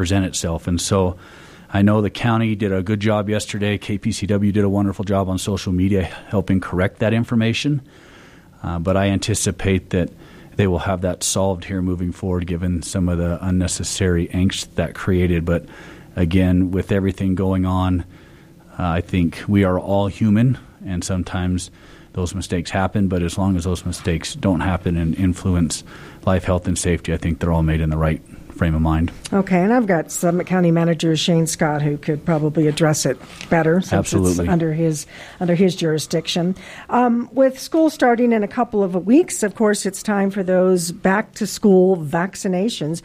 present itself. And so I know the county did a good job yesterday. KPCW did a wonderful job on social media helping correct that information. But I anticipate that they will have that solved here moving forward, given some of the unnecessary angst that created. But again, with everything going on, I think we are all human, and sometimes those mistakes happen. But as long as those mistakes don't happen and influence life, health, and safety, I think they're all made in the right frame of mind. Okay, and I've got Summit County Manager Shane Scott who could probably address it better since Absolutely. it's under his jurisdiction. With school starting in a couple of weeks, of course, it's time for those back-to-school vaccinations.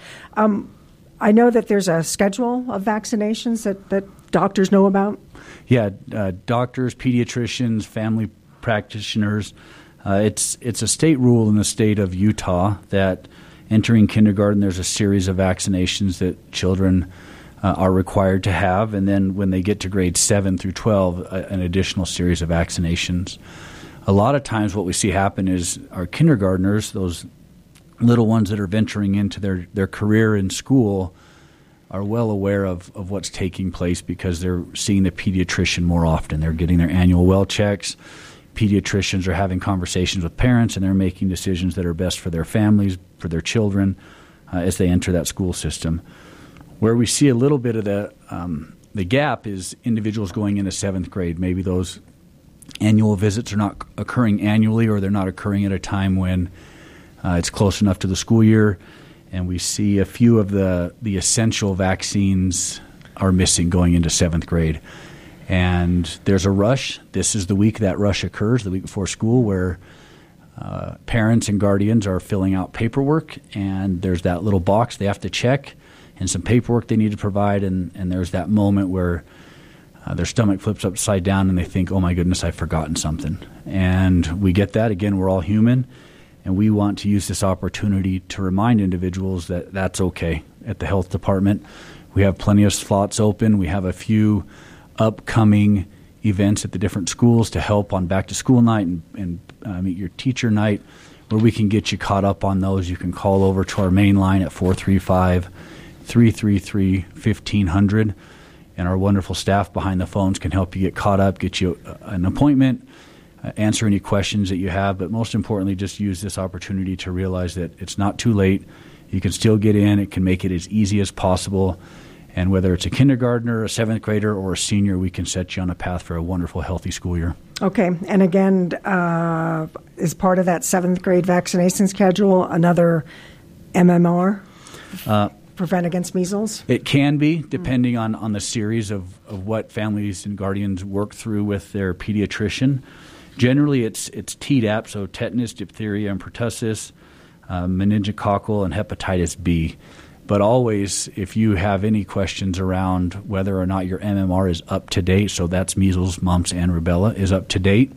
I know that there's a schedule of vaccinations that doctors know about. Yeah, doctors, pediatricians, family practitioners. It's a state rule in the state of Utah that entering kindergarten, there's a series of vaccinations that children are required to have. And then when they get to grades 7 through 12, an additional series of vaccinations. A lot of times what we see happen is our kindergartners, those little ones that are venturing into their career in school, are well aware of what's taking place because they're seeing the pediatrician more often. They're getting their annual well checks. Pediatricians are having conversations with parents, and they're making decisions that are best for their families, for their children, as they enter that school system. Where we see a little bit of the gap is individuals going into 7th grade. Maybe those annual visits are not occurring annually, or they're not occurring at a time when it's close enough to the school year. And we see a few of the essential vaccines are missing going into 7th grade. And there's a rush. This is the week that rush occurs, the week before school, where parents and guardians are filling out paperwork, and there's that little box they have to check and some paperwork they need to provide, and there's that moment where their stomach flips upside down and they think, oh my goodness, I've forgotten something. And we get that. Again, we're all human, and we want to use this opportunity to remind individuals that that's okay. At the health department, we have plenty of slots open. We have a few upcoming events at the different schools to help on back to school night and meet your teacher night, where we can get you caught up on those. You can call over to our main line at 435-333-1500, and our wonderful staff behind the phones can help you get caught up, get you an appointment, answer any questions that you have. But most importantly, just use this opportunity to realize that it's not too late. You can still get in. It can make it as easy as possible. And whether it's a kindergartner, a 7th grader, or a senior, we can set you on a path for a wonderful, healthy school year. Okay. And again, is part of that 7th grade vaccination schedule another MMR, prevent against measles? It can be, depending on the series of what families and guardians work through with their pediatrician. Generally, it's Tdap, so tetanus, diphtheria, and pertussis, meningococcal, and hepatitis B. But always, if you have any questions around whether or not your MMR is up to date, so that's measles, mumps, and rubella, is up to date,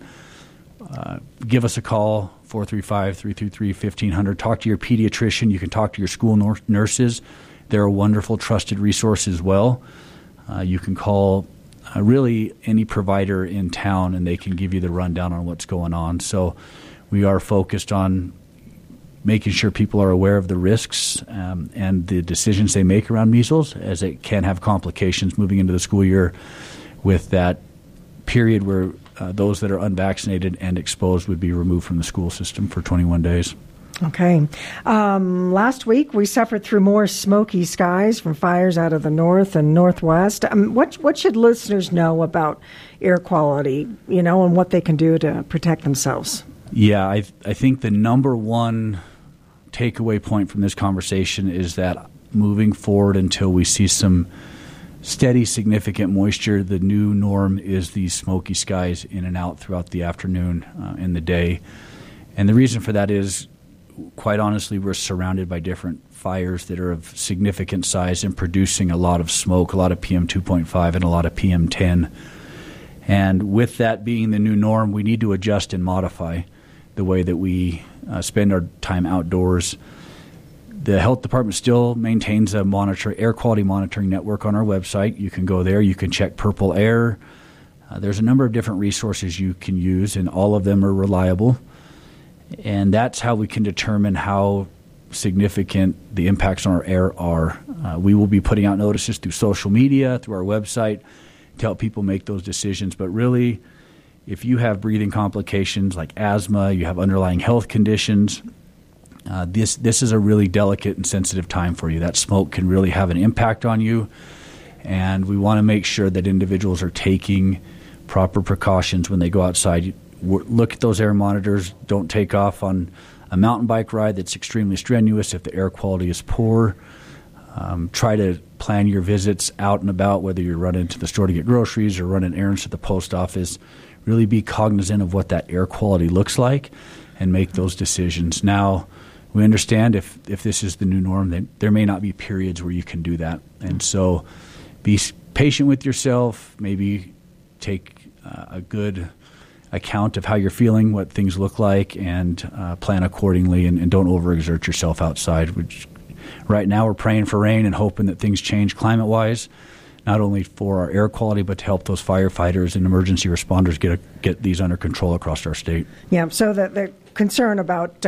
give us a call, 435-333-1500. Talk to your pediatrician. You can talk to your school nurses. They're a wonderful, trusted resource as well. You can call really any provider in town, and they can give you the rundown on what's going on. So we are focused on making sure people are aware of the risks and the decisions they make around measles, as it can have complications moving into the school year with that period where those that are unvaccinated and exposed would be removed from the school system for 21 days. Okay. Last week, we suffered through more smoky skies from fires out of the north and northwest. What should listeners know about air quality, and what they can do to protect themselves? Yeah, I think the number one takeaway point from this conversation is that moving forward until we see some steady, significant moisture, the new norm is these smoky skies in and out throughout the afternoon and the day. And the reason for that is, quite honestly, we're surrounded by different fires that are of significant size and producing a lot of smoke, a lot of PM 2.5 and a lot of PM 10. And with that being the new norm, we need to adjust and modify the way that we spend our time outdoors. The health department still maintains a air quality monitoring network on our website. You can go there. You can check Purple Air. There's a number of different resources you can use, and all of them are reliable. And that's how we can determine how significant the impacts on our air are. We will be putting out notices through social media, through our website, to help people make those decisions. But really, if you have breathing complications like asthma, you have underlying health conditions, this is a really delicate and sensitive time for you. That smoke can really have an impact on you, and we want to make sure that individuals are taking proper precautions when they go outside. Look at those air monitors. Don't take off on a mountain bike ride that's extremely strenuous if the air quality is poor. Try to plan your visits out and about, whether you're running to the store to get groceries or running errands to the post office. Really be cognizant of what that air quality looks like and make those decisions. Now, we understand if this is the new norm, then there may not be periods where you can do that. And so be patient with yourself, maybe take a good account of how you're feeling, what things look like, and plan accordingly, and don't overexert yourself outside. Which right now we're praying for rain and hoping that things change climate-wise, not only for our air quality, but to help those firefighters and emergency responders get these under control across our state. Yeah, so the concern about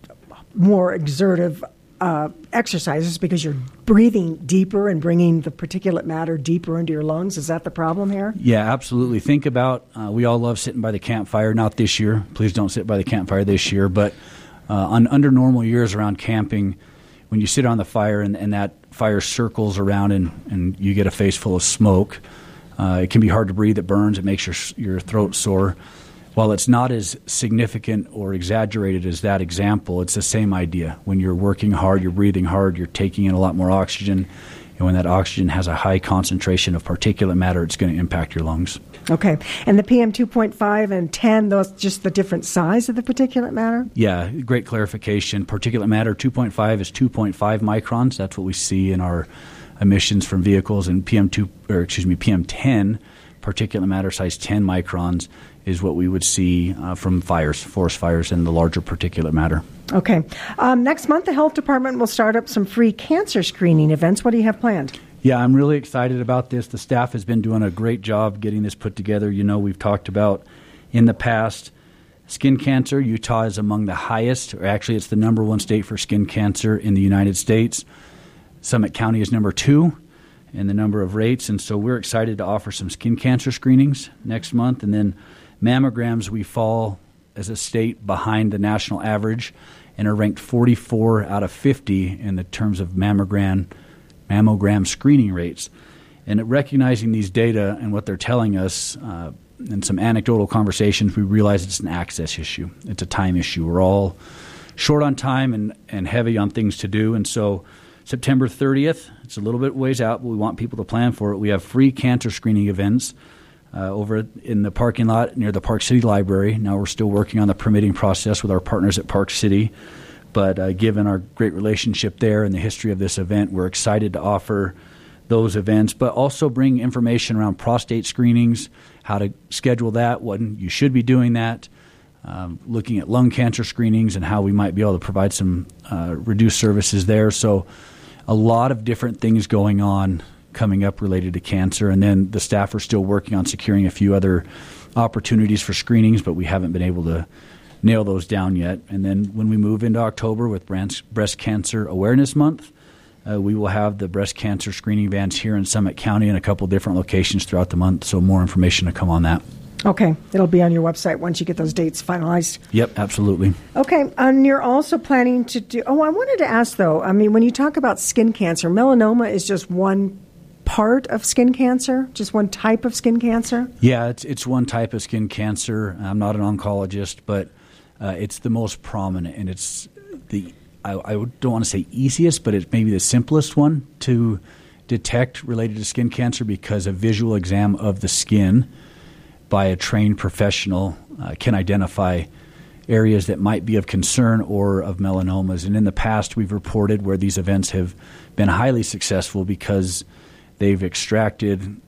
more exertive exercises because you're breathing deeper and bringing the particulate matter deeper into your lungs. Is that the problem here? Yeah, absolutely. Think about, we all love sitting by the campfire. Not this year. Please don't sit by the campfire this year. But under normal years around camping, when you sit on the fire and that fire circles around and you get a face full of smoke, it can be hard to breathe. It burns. It makes your throat sore. While it's not as significant or exaggerated as that example, it's the same idea. When you're working hard, you're breathing hard, you're taking in a lot more oxygen, and when that oxygen has a high concentration of particulate matter, it's going to impact your lungs. Okay. And the PM 2.5 and 10, those just the different size of the particulate matter? Yeah, great clarification. Particulate matter 2.5 is 2.5 microns. That's what we see in our emissions from vehicles. And PM 10, particulate matter size 10 microns, is what we would see from fires, forest fires, and the larger particulate matter. Okay. Next month, the health department will start up some free cancer screening events. What do you have planned? Yeah, I'm really excited about this. The staff has been doing a great job getting this put together. You know, we've talked about in the past skin cancer. Utah is among the highest, or actually it's the number one state for skin cancer in the United States. Summit County is number 2 in the number of rates, and so we're excited to offer some skin cancer screenings next month. And then mammograms, we fall as a state behind the national average and are ranked 44 out of 50 in the terms of mammogram screening rates. And recognizing these data and what they're telling us, in some anecdotal conversations, we realize it's an access issue. It's a time issue. We're all short on time and heavy on things to do. And so September 30th, it's a little bit ways out, but we want people to plan for it. We have free cancer screening events over in the parking lot near the Park City Library. Now we're still working on the permitting process with our partners at Park City, but given our great relationship there and the history of this event, we're excited to offer those events, but also bring information around prostate screenings, how to schedule that, when you should be doing that, looking at lung cancer screenings and how we might be able to provide some reduced services there. So a lot of different things going on coming up related to cancer. And then the staff are still working on securing a few other opportunities for screenings, but we haven't been able to nail those down yet. And then when we move into October with Breast Cancer Awareness Month, we will have the breast cancer screening vans here in Summit County in a couple different locations throughout the month, so more information to come on that. Okay. It'll be on your website once you get those dates finalized. Yep, absolutely. Okay. And you're also planning to do... I wanted to ask, though, when you talk about skin cancer, melanoma is just one part of skin cancer, just one type of skin cancer? Yeah, it's one type of skin cancer. I'm not an oncologist, but it's the most prominent, and it's the, I don't want to say easiest, but it's maybe the simplest one to detect related to skin cancer, because a visual exam of the skin by a trained professional can identify areas that might be of concern or of melanomas. And in the past, we've reported where these events have been highly successful because they've extracted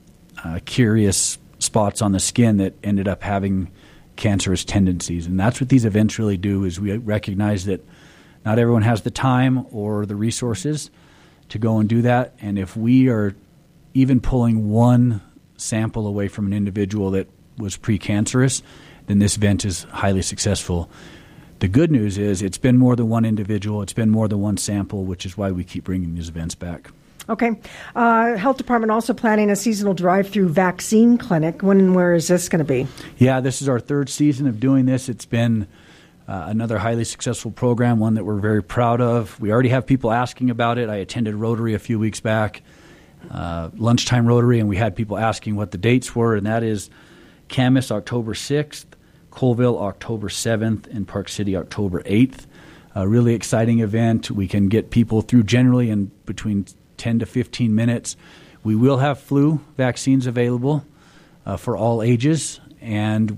curious spots on the skin that ended up having cancerous tendencies. And that's what these events really do, is we recognize that not everyone has the time or the resources to go and do that. And if we are even pulling one sample away from an individual that was precancerous, then this event is highly successful. The good news is it's been more than one individual. It's been more than one sample, which is why we keep bringing these events back. Okay. Health Department also planning a seasonal drive-through vaccine clinic. When and where is this going to be? Yeah, this is our third season of doing this. It's been another highly successful program, one that we're very proud of. We already have people asking about it. I attended Rotary a few weeks back, lunchtime Rotary, and we had people asking what the dates were, and that is Camas October 6th, Colville October 7th, and Park City October 8th. A really exciting event. We can get people through generally in between 10 to 15 minutes. We will have flu vaccines available for all ages, and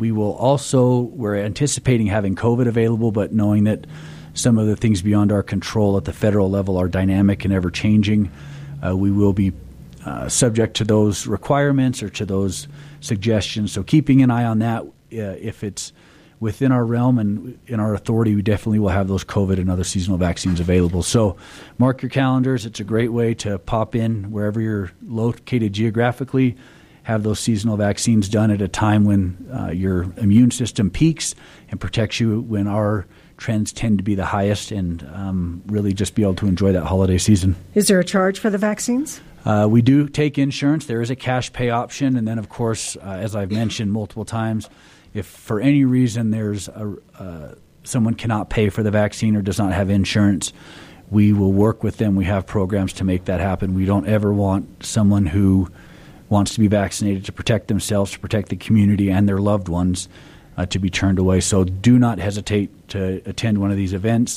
we're anticipating having COVID available, but knowing that some of the things beyond our control at the federal level are dynamic and ever-changing, we will be subject to those requirements or to those suggestions. So keeping an eye on that. If it's within our realm and in our authority, we definitely will have those COVID and other seasonal vaccines available. So mark your calendars. It's a great way to pop in wherever you're located geographically, have those seasonal vaccines done at a time when your immune system peaks and protects you when our trends tend to be the highest, and really just be able to enjoy that holiday season. Is there a charge for the vaccines? We do take insurance. There is a cash pay option. And then, of course, as I've mentioned multiple times, if for any reason there's someone cannot pay for the vaccine or does not have insurance, we will work with them. We have programs to make that happen. We don't ever want someone who wants to be vaccinated to protect themselves, to protect the community and their loved ones, to be turned away. So do not hesitate to attend one of these events.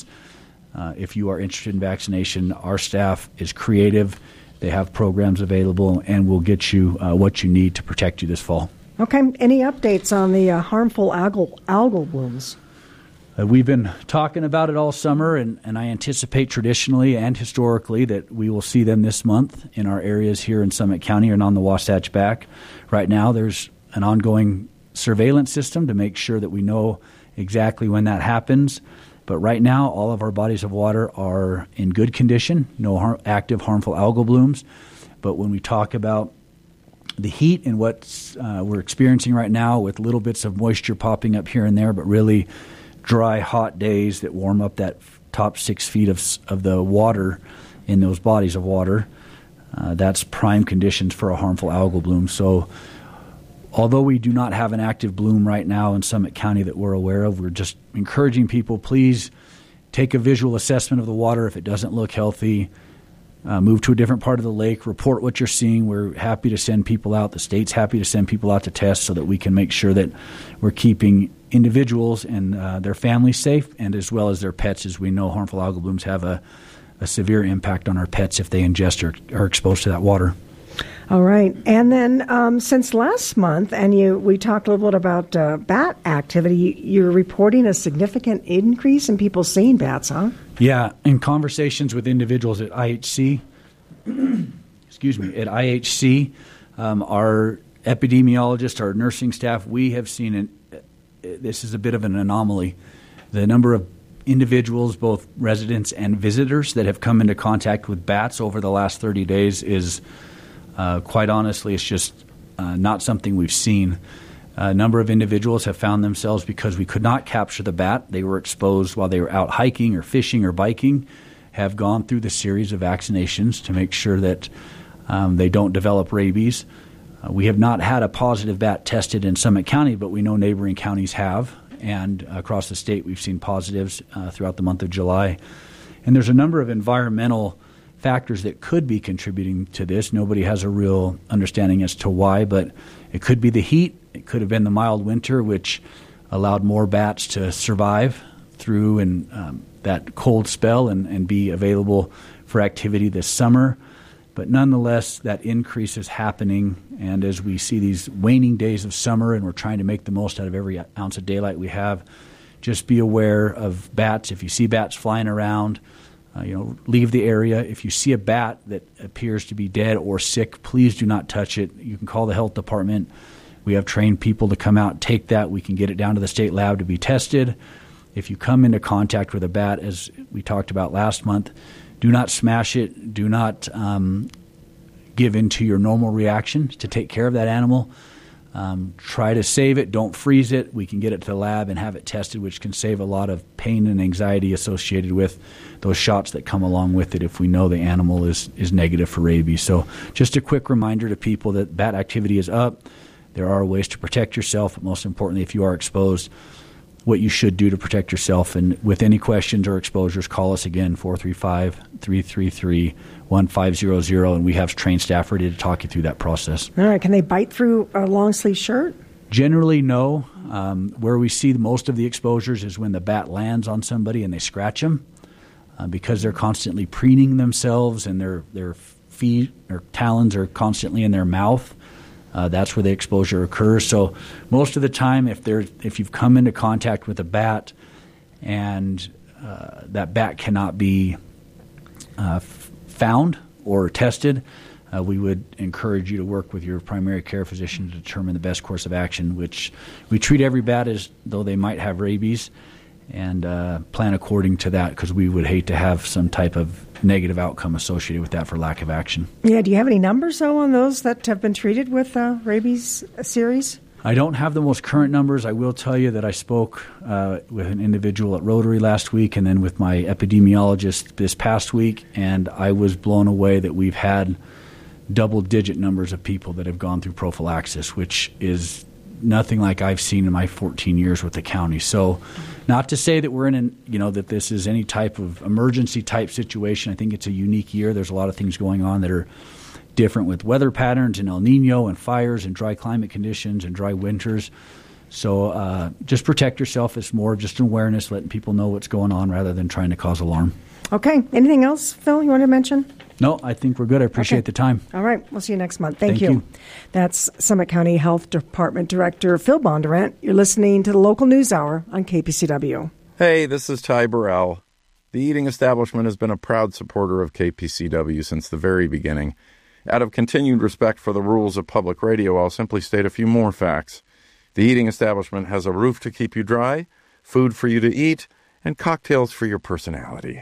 If you are interested in vaccination, our staff is creative. They have programs available, and we'll get you what you need to protect you this fall. Okay. Any updates on the harmful algal blooms? We've been talking about it all summer, and I anticipate traditionally and historically that we will see them this month in our areas here in Summit County and on the Wasatch Back. Right now, there's an ongoing surveillance system to make sure that we know exactly when that happens. But right now, all of our bodies of water are in good condition, no active harmful algal blooms. But when we talk about the heat and what we're experiencing right now with little bits of moisture popping up here and there, but really dry, hot days that warm up that top 6 feet of the water in those bodies of water, that's prime conditions for a harmful algal bloom. So although we do not have an active bloom right now in Summit County that we're aware of, we're just encouraging people, please take a visual assessment of the water. If it doesn't look healthy, move to a different part of the lake, report what you're seeing. We're happy to send people out. The state's happy to send people out to test so that we can make sure that we're keeping individuals and their families safe, and as well as their pets, as we know harmful algal blooms have a severe impact on our pets if they ingest or are exposed to that water. All right. And then since last month, and we talked a little bit about bat activity, you're reporting a significant increase in people seeing bats, huh? Yeah. In conversations with individuals at IHC, our epidemiologists, our nursing staff, we have seen this is a bit of an anomaly. The number of individuals, both residents and visitors, that have come into contact with bats over the last 30 days is quite honestly, it's just not something we've seen. A number of individuals have found themselves, because we could not capture the bat, they were exposed while they were out hiking or fishing or biking, have gone through the series of vaccinations to make sure that they don't develop rabies. We have not had a positive bat tested in Summit County, but we know neighboring counties have, and across the state we've seen positives throughout the month of July. And there's a number of environmental factors that could be contributing to this. Nobody has a real understanding as to why, but it could be the heat. It could have been the mild winter, which allowed more bats to survive through that cold spell and be available for activity this summer. But nonetheless, that increase is happening, and as we see these waning days of summer and we're trying to make the most out of every ounce of daylight we have, just be aware of bats. If you see bats flying around, leave the area. If you see a bat that appears to be dead or sick, please do not touch it. You can call the health department. We have trained people to come out and take that. We can get it down to the state lab to be tested. If you come into contact with a bat, as we talked about last month, do not smash it. Do not give in to your normal reaction to take care of that animal. Try to save it. Don't freeze it. We can get it to the lab and have it tested, which can save a lot of pain and anxiety associated with those shots that come along with it if we know the animal is negative for rabies. So just a quick reminder to people that bat activity is up. There are ways to protect yourself, but most importantly, if you are exposed, what you should do to protect yourself. And with any questions or exposures, call us again, 435-333-1500, and we have trained staff ready to talk you through that process. All right. Can they bite through a long-sleeve shirt? Generally, no. Where we see most of the exposures is when the bat lands on somebody and they scratch them because they're constantly preening themselves and their feet or talons are constantly in their mouth. That's where the exposure occurs. So most of the time, if you've come into contact with a bat and that bat cannot be found or tested, we would encourage you to work with your primary care physician to determine the best course of action, which we treat every bat as though they might have rabies and plan according to that, because we would hate to have some type of negative outcome associated with that for lack of action. Yeah. Do you have any numbers, though, on those that have been treated with rabies series? I don't have the most current numbers. I will tell you that I spoke with an individual at Rotary last week and then with my epidemiologist this past week, and I was blown away that we've had double-digit numbers of people that have gone through prophylaxis, which is nothing like I've seen in my 14 years with the county. So not to say that we're that this is any type of emergency type situation. I think it's a unique year. There's a lot of things going on that are different with weather patterns and El Nino and fires and dry climate conditions and dry winters. So just protect yourself. It's more just an awareness, letting people know what's going on rather than trying to cause alarm. Okay. Anything else, Phil, you want to mention? No, I think we're good. I appreciate the time. All right. We'll see you next month. Thank you. That's Summit County Health Department Director Phil Bondurant. You're listening to the Local News Hour on KPCW. Hey, this is Ty Burrell. The Eating Establishment has been a proud supporter of KPCW since the very beginning. Out of continued respect for the rules of public radio, I'll simply state a few more facts. The Eating Establishment has a roof to keep you dry, food for you to eat, and cocktails for your personality.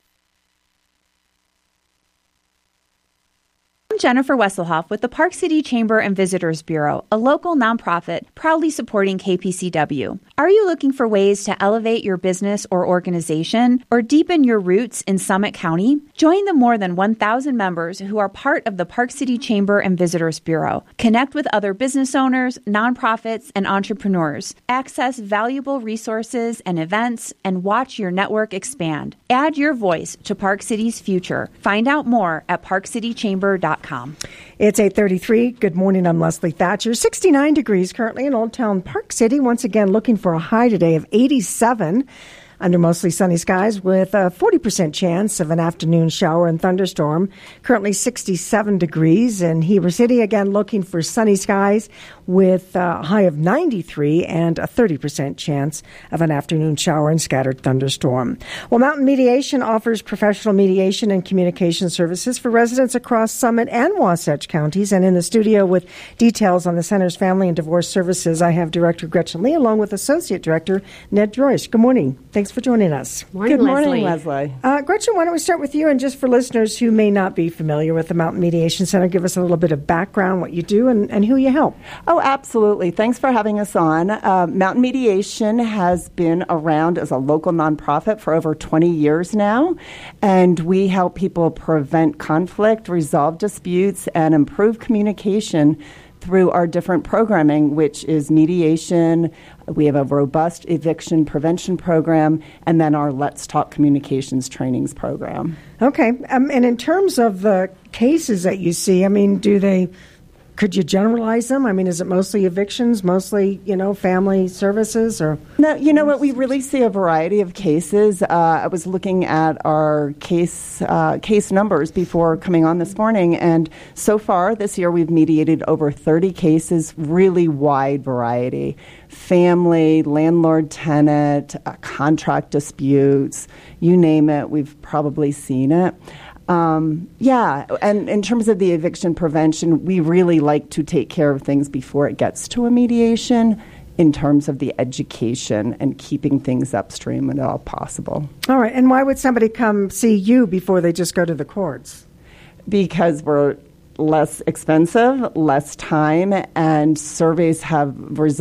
I'm Jennifer Wesselhoff with the Park City Chamber and Visitors Bureau, a local nonprofit proudly supporting KPCW. Are you looking for ways to elevate your business or organization or deepen your roots in Summit County? Join the more than 1,000 members who are part of the Park City Chamber and Visitors Bureau. Connect with other business owners, nonprofits, and entrepreneurs. Access valuable resources and events and watch your network expand. Add your voice to Park City's future. Find out more at parkcitychamber.com. It's 8:33. Good morning. I'm Leslie Thatcher. 69 degrees currently in Old Town Park City. Once again, looking for a high today of 87 under mostly sunny skies with a 40% chance of an afternoon shower and thunderstorm. Currently 67 degrees in Heber City. Again, looking for sunny skies with a high of 93 and a 30% chance of an afternoon shower and scattered thunderstorm. Well, Mountain Mediation offers professional mediation and communication services for residents across Summit and Wasatch counties. And in the studio with details on the Center's Family and Divorce Services, I have Director Gretchen Lee along with Associate Director Ned Droyce. Good morning. Thanks for joining us. Morning, Good morning, Leslie. Gretchen, why don't we start with you? And just for listeners who may not be familiar with the Mountain Mediation Center, give us a little bit of background, what you do and who you help. Oh, absolutely. Thanks for having us on. Mountain Mediation has been around as a local nonprofit for over 20 years now, and we help people prevent conflict, resolve disputes, and improve communication through our different programming, which is mediation. We have a robust eviction prevention program, and then our Let's Talk Communications trainings program. Okay. And in terms of the cases that you see, could you generalize them? Is it mostly evictions, mostly, family services, or? No, you know what? We really see a variety of cases. I was looking at our case numbers before coming on this morning, and so far this year we've mediated over 30 cases, really wide variety. Family, landlord-tenant, contract disputes, you name it, we've probably seen it. And in terms of the eviction prevention, we really like to take care of things before it gets to a mediation in terms of the education and keeping things upstream when at all possible. All right. And why would somebody come see you before they just go to the courts? Because we're less expensive, less time, and surveys have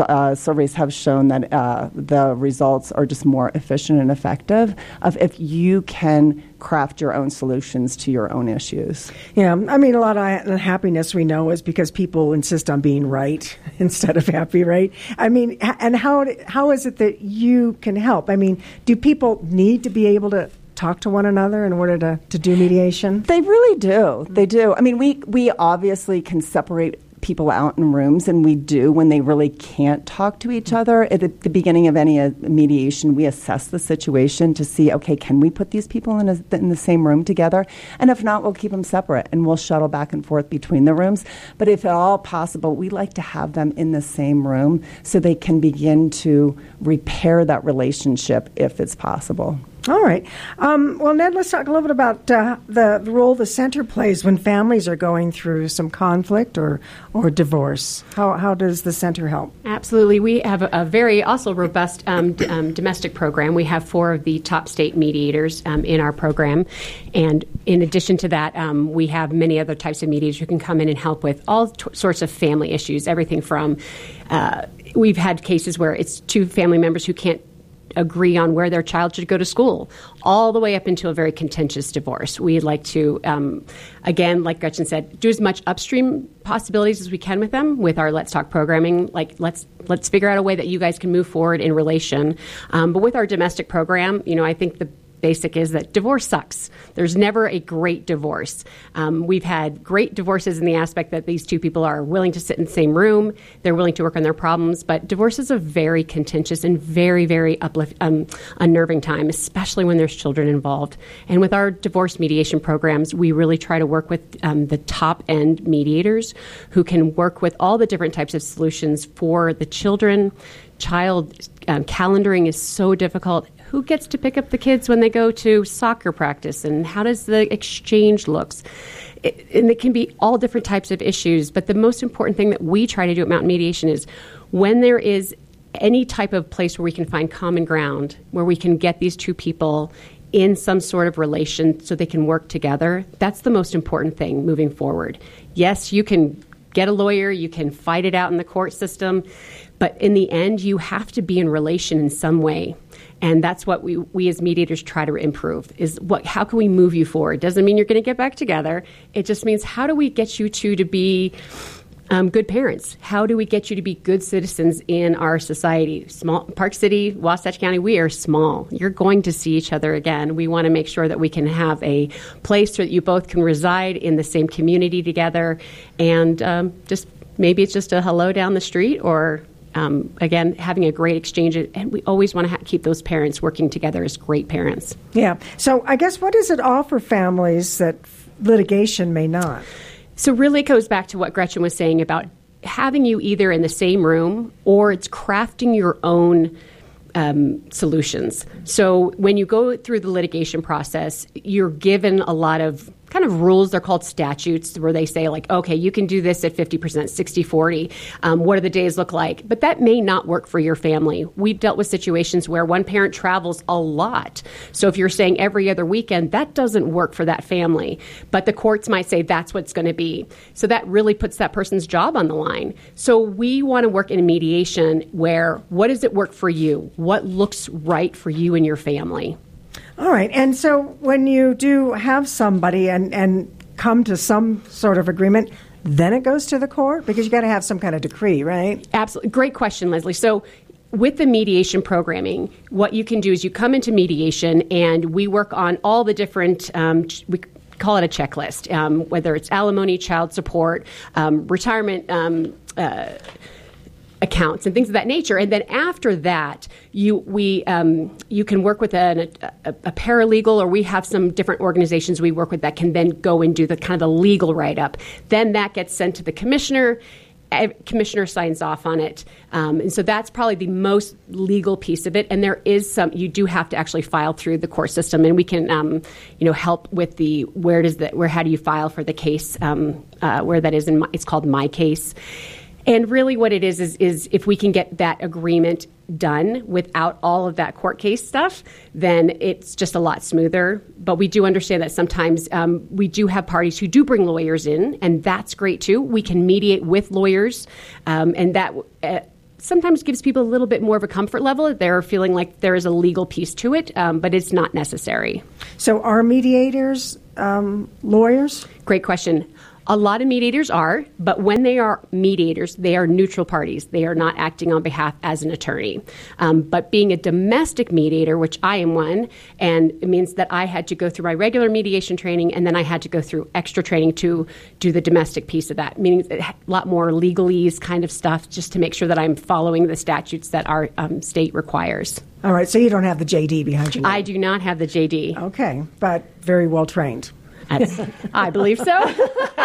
shown that the results are just more efficient and effective if you can craft your own solutions to your own issues. Yeah, I mean, a lot of unhappiness we know is because people insist on being right instead of happy, right? I mean, and how is it that you can help? I mean, do people need to be able to talk to one another in order to do mediation? They really do. They do. I mean, we obviously can separate people out in rooms, and we do when they really can't talk to each other. At the beginning of any mediation, we assess the situation to see, okay, can we put these people in the same room together? And if not, we'll keep them separate, and we'll shuttle back and forth between the rooms. But if at all possible, we like to have them in the same room so they can begin to repair that relationship if it's possible. All right. Well, Ned, let's talk a little bit about the role the center plays when families are going through some conflict or divorce. How does the center help? Absolutely. We have a very also robust domestic program. We have 4 of the top state mediators in our program. And in addition to that, we have many other types of mediators who can come in and help with all sorts of family issues, everything from we've had cases where it's 2 family members who can't agree on where their child should go to school, all the way up into a very contentious divorce. We'd like to, again, like Gretchen said, do as much upstream possibilities as we can with them with our Let's Talk programming. Like, let's figure out a way that you guys can move forward in relation. But with our domestic program, I think the basic is that divorce sucks. There's never a great divorce. We've had great divorces in the aspect that these 2 people are willing to sit in the same room. They're willing to work on their problems. But divorce is a very contentious and very, very unnerving time, especially when there's children involved. And with our divorce mediation programs, we really try to work with the top-end mediators who can work with all the different types of solutions for the children. Child calendaring is so difficult. Who gets to pick up the kids when they go to soccer practice, and how does the exchange looks? And it can be all different types of issues, but the most important thing that we try to do at Mountain Mediation is when there is any type of place where we can find common ground, where we can get these 2 people in some sort of relation so they can work together, that's the most important thing moving forward. Yes, you can get a lawyer, you can fight it out in the court system, but in the end, you have to be in relation in some way. And that's what we as mediators try to improve, is how can we move you forward? Doesn't mean you're going to get back together. It just means how do we get you 2 to be good parents? How do we get you to be good citizens in our society? Park City, Wasatch County, we are small. You're going to see each other again. We want to make sure that we can have a place so that you both can reside in the same community together. And just maybe it's just a hello down the street, or again, having a great exchange. And we always want to keep those parents working together as great parents. Yeah. So I guess what does it offer families that litigation may not? So really it goes back to what Gretchen was saying about having you either in the same room or it's crafting your own solutions. So when you go through the litigation process, you're given a lot of kind of rules. They're called statutes, where they say, like, okay, you can do this at 50%, 60-40. What do the days look like? But that may not work for your family. We've dealt with situations where one parent travels a lot. So if you're saying every other weekend, that doesn't work for that family. But the courts might say that's what it's going to be. So that really puts that person's job on the line. So we want to work in a mediation where what does it work for you? What looks right for you and your family? All right. And so when you do have somebody and come to some sort of agreement, then it goes to the court? Because you got to have some kind of decree, right? Absolutely. Great question, Leslie. So with the mediation programming, what you can do is you come into mediation and we work on all the different, we call it a checklist, whether it's alimony, child support, retirement, accounts and things of that nature. And then after that, you can work with a paralegal, or we have some different organizations we work with that can then go and do the kind of the legal write-up. Then that gets sent to the commissioner. Commissioner signs off on it. And so that's probably the most legal piece of it. And there is you do have to actually file through the court system, and we can, help with how do you file for the case, where that is it's called My Case. And really what it is if we can get that agreement done without all of that court case stuff, then it's just a lot smoother. But we do understand that sometimes we do have parties who do bring lawyers in, and that's great too. We can mediate with lawyers, and that sometimes gives people a little bit more of a comfort level. They're feeling like there is a legal piece to it, but it's not necessary. So are mediators lawyers? Great question. A lot of mediators are, but when they are mediators, they are neutral parties. They are not acting on behalf as an attorney. But being a domestic mediator, which I am one, and it means that I had to go through my regular mediation training, and then I had to go through extra training to do the domestic piece of that, meaning a lot more legalese kind of stuff, just to make sure that I'm following the statutes that our state requires. All right, so you don't have the JD behind your name. I do not have the JD. Okay, but very well trained. I believe so.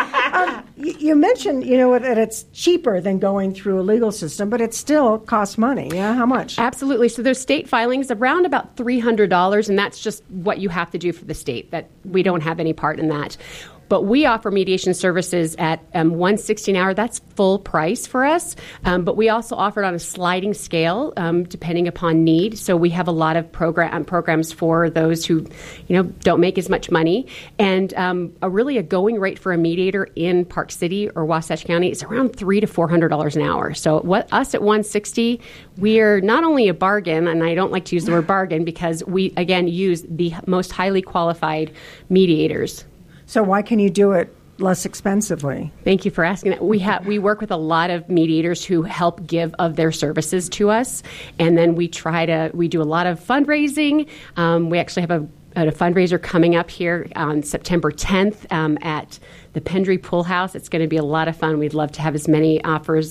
You mentioned, that it's cheaper than going through a legal system, but it still costs money. Yeah, how much? Absolutely. So there's state filings around about $300, and that's just what you have to do for the state. That we don't have any part in that. But we offer mediation services at $160 an hour. That's full price for us. But we also offer it on a sliding scale, depending upon need. So we have a lot of programs for those who, don't make as much money. And a going rate for a mediator in Park City or Wasatch County is around $300 to $400 an hour. So us at $160, we are not only a bargain, and I don't like to use the word bargain because we, again, use the most highly qualified mediators. So why can you do it less expensively? Thank you for asking that. We work with a lot of mediators who help give of their services to us, and then we do a lot of fundraising. We actually have a fundraiser coming up here on September 10th at the Pendry Pool House. It's going to be a lot of fun. We'd love to have as many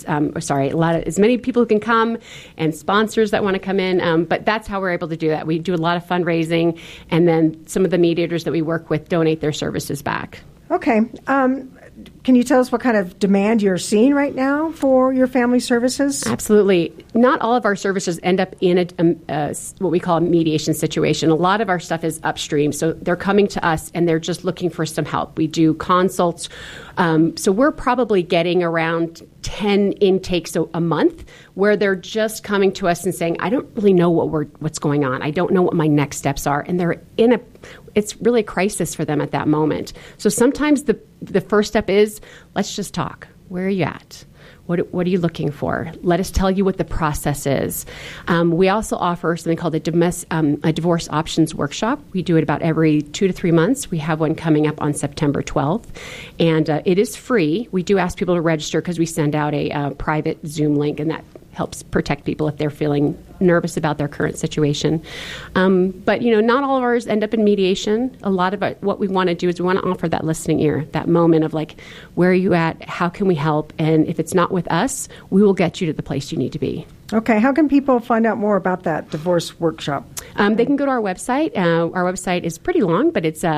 as many people who can come and sponsors that want to come in. But that's how we're able to do that. We do a lot of fundraising, and then some of the mediators that we work with donate their services back. Okay. Can you tell us what kind of demand you're seeing right now for your family services? Absolutely. Not all of our services end up in what we call a mediation situation. A lot of our stuff is upstream. So they're coming to us and they're just looking for some help. We do consults. So we're probably getting around 10 intakes a month where they're just coming to us and saying, I don't really know what's going on. I don't know what my next steps are. And they're it's really a crisis for them at that moment. So sometimes the first step is, let's just talk. Where are you at? What are you looking for? Let us tell you what the process is. We also offer something called a divorce options workshop. We do it about every 2 to 3 months. We have one coming up on September 12th, and it is free. We do ask people to register because we send out a private Zoom link, and that helps protect people if they're feeling nervous about their current situation. But, not all of ours end up in mediation. A lot of what we want to do is we want to offer that listening ear, that moment of like, where are you at? How can we help? And if it's not with us, we will get you to the place you need to be. Okay. How can people find out more about that divorce workshop? They can go to our website. Our website is pretty long, but it's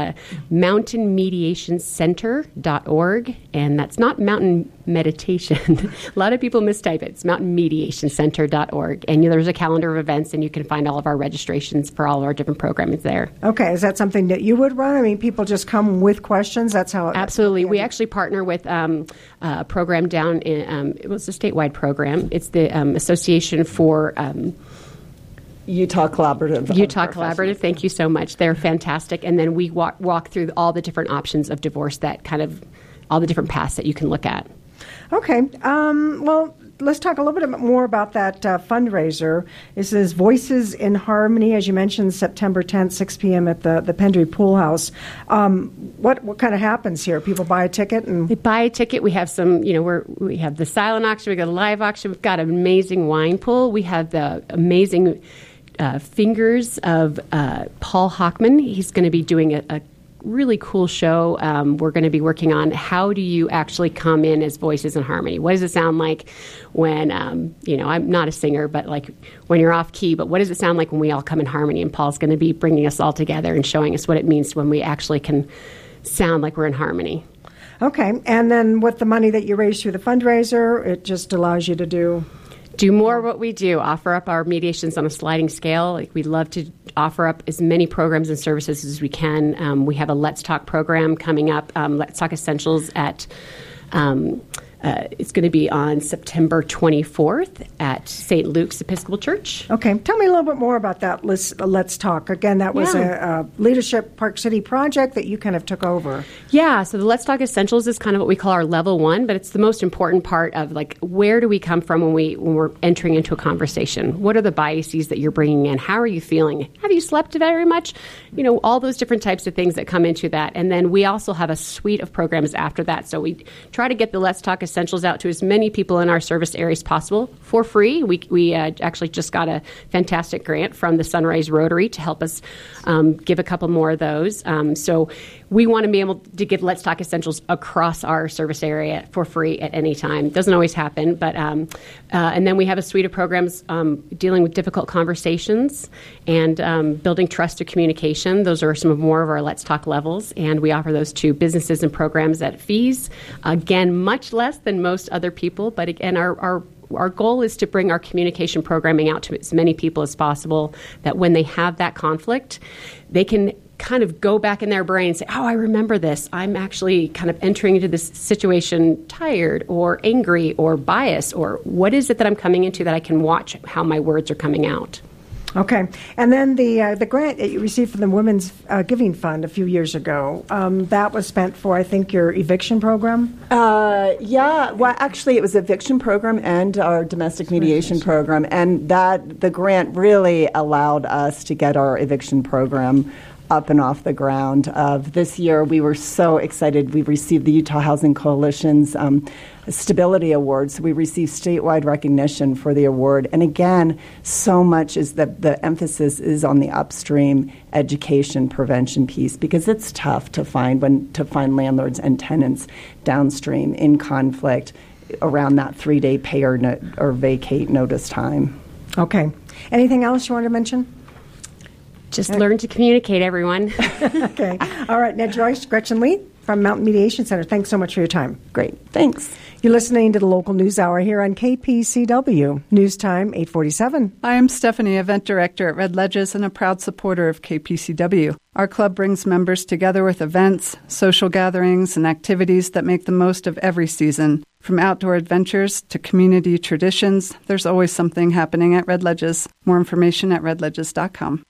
mountainmediationcenter.org, and that's not mountain meditation. A lot of people mistype it. It's mountainmediationcenter.org, and there's a calendar of events, and you can find all of our registrations for all of our different programs there. Okay. Is that something that you would run? I mean, people just come with questions? That's how it... Absolutely. We actually partner with a program down in... it was a statewide program. It's the Association for... Utah Collaborative. Thank you so much. They're fantastic. And then we walk through all the different options of divorce, that kind of all the different paths that you can look at. Okay. Well, let's talk a little bit more about that fundraiser. This is Voices in Harmony, as you mentioned, September 10th, 6 p.m. at the Pendry Pool House. What kind of happens here? People buy a ticket? They buy a ticket. We have some, we have the silent auction. We got a live auction. We've got an amazing wine pool. We have the amazing fingers of Paul Hockman. He's going to be doing a really cool show. We're going to be working on how do you actually come in as Voices in Harmony? What does it sound like when, I'm not a singer, but like when you're off key, but what does it sound like when we all come in harmony? And Paul's going to be bringing us all together and showing us what it means when we actually can sound like we're in harmony. Okay. And then with the money that you raise through the fundraiser, it just allows you to do more of what we do, offer up our mediations on a sliding scale. Like, we'd love to offer up as many programs and services as we can. We have a Let's Talk program coming up, Let's Talk Essentials at It's going to be on September 24th at St. Luke's Episcopal Church. Okay. Tell me a little bit more about that. Let's Talk. Again, that was a leadership Park City project that you kind of took over. Yeah. So the Let's Talk Essentials is kind of what we call our level one, but it's the most important part of like, where do we come from when we're entering into a conversation? What are the biases that you're bringing in? How are you feeling? Have you slept very much? All those different types of things that come into that. And then we also have a suite of programs after that. So we try to get the Let's Talk Essentials out to as many people in our service area as possible for free. We actually just got a fantastic grant from the Sunrise Rotary to help us give a couple more of those. So we want to be able to give Let's Talk Essentials across our service area for free at any time. Doesn't always happen, but and then we have a suite of programs dealing with difficult conversations and building trust through communication. Those are some more of our Let's Talk levels, and we offer those to businesses and programs at fees. Again, much less than most other people, but again, our goal is to bring our communication programming out to as many people as possible, that when they have that conflict, they can kind of go back in their brain and say, oh, I remember this. I'm actually kind of entering into this situation tired or angry or biased, or what is it that I'm coming into that I can watch how my words are coming out. Okay. And then the grant that you received from the Women's Giving Fund a few years ago, that was spent for, I think, your eviction program? Yeah. Well, actually, it was eviction program and our domestic mediation program. And the grant really allowed us to get our eviction program up and off the ground. This year, we were so excited. We received the Utah Housing Coalition's Stability Award, so we received statewide recognition for the award. And again, so much is that the emphasis is on the upstream education prevention piece, because it's tough to find landlords and tenants downstream in conflict around that 3-day pay or vacate notice time. Okay. Anything else you want to mention? Just learn to communicate, everyone. Okay. All right. Ned Joyce, Gretchen Lee from Mountain Mediation Center. Thanks so much for your time. Great. Thanks. You're listening to the Local News Hour here on KPCW. News time, 8:47. I am Stephanie, Event Director at Red Ledges and a proud supporter of KPCW. Our club brings members together with events, social gatherings, and activities that make the most of every season. From outdoor adventures to community traditions, there's always something happening at Red Ledges. More information at redledges.com.